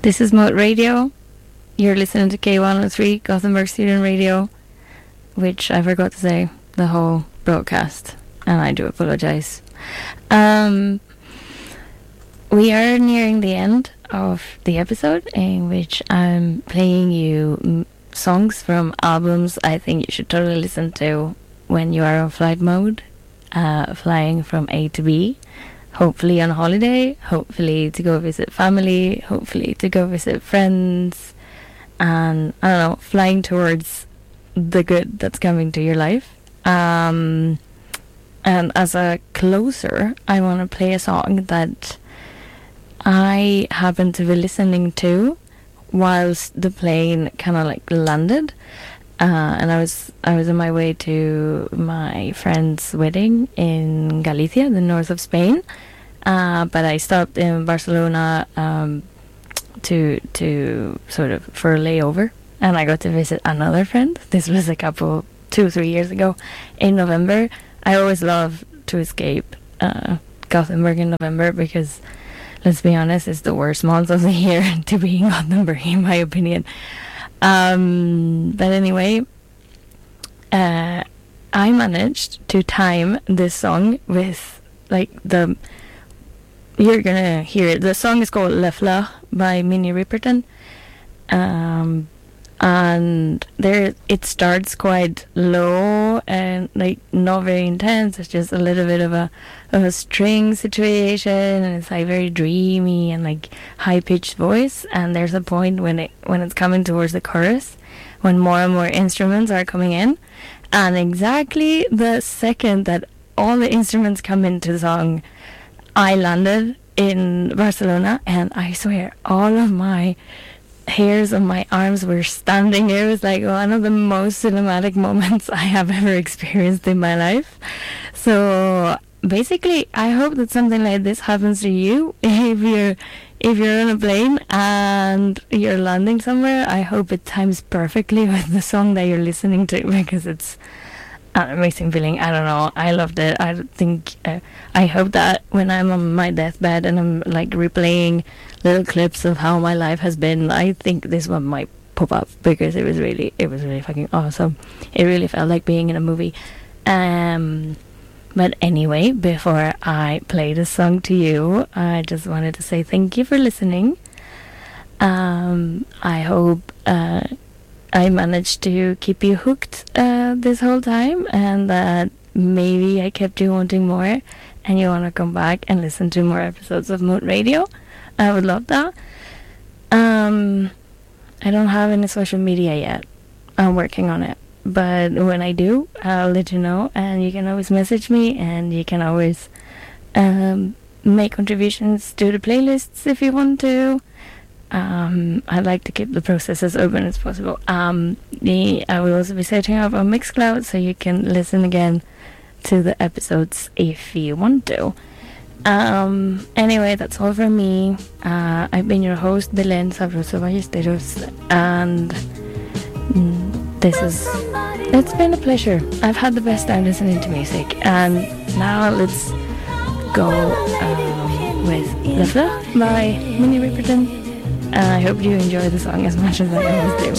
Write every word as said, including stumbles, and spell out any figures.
This is Moat Radio. You're listening to K one oh three, Gothenburg Student Radio, which I forgot to say the whole broadcast, and I do apologize. Um, we are nearing the end of the episode in which I'm playing you m- songs from albums I think you should totally listen to when you are on flight mode, uh, flying from A to B. Hopefully on holiday, hopefully to go visit family, hopefully to go visit friends, and I don't know, flying towards the good that's coming to your life. Um, and as a closer, I want to play a song that I happened to be listening to whilst the plane kind of like landed. Uh, and I was I was on my way to my friend's wedding in Galicia, the north of Spain. Uh, but I stopped in Barcelona um, to to sort of for a layover, and I got to visit another friend. This was a couple, two three years ago, in November. I always love to escape uh, Gothenburg in November because, let's be honest, it's the worst month of the year to be in Gothenburg, in my opinion. Um, but anyway, uh, I managed to time this song with like the, you're gonna hear it. The song is called Le Fleur by Minnie Riperton. Um, and there it starts quite low and like not very intense. It's just a little bit of a of a string situation, and it's like very dreamy and like high pitched voice. And there's a point when it when it's coming towards the chorus, when more and more instruments are coming in, and exactly the second that all the instruments come into the song, I landed in Barcelona, and I swear all of my hairs on my arms were standing. It was like one of the most cinematic moments I have ever experienced in my life. So basically, I hope that something like this happens to you if you're if you're on a plane and you're landing somewhere. I hope it times perfectly with the song that you're listening to, because it's an amazing feeling. I don't know, I loved it. I think uh, I hope that when I'm on my deathbed and I'm like replaying little clips of how my life has been, I think this one might pop up, because it was really it was really fucking awesome. It really felt like being in a movie. Um but anyway, before I play the song to you, I just wanted to say thank you for listening. um I hope uh I managed to keep you hooked uh, this whole time, and that maybe I kept you wanting more and you want to come back and listen to more episodes of Mood Radio. I would love that. Um, I don't have any social media yet. I'm working on it. But when I do, I'll let you know, and you can always message me, and you can always um, make contributions to the playlists if you want to. Um, I like to keep the process as open as possible. Um, the, I will also be setting up on Mixcloud, so you can listen again to the episodes if you want to. Um, anyway, that's all from me. Uh, I've been your host, Belen Sabroso Ballesteros, and mm, this is, it's been a pleasure. I've had the best time listening to music, and now let's go um, with Le Fleur by Minnie Riperton. And I hope you enjoy the song as much as I always do.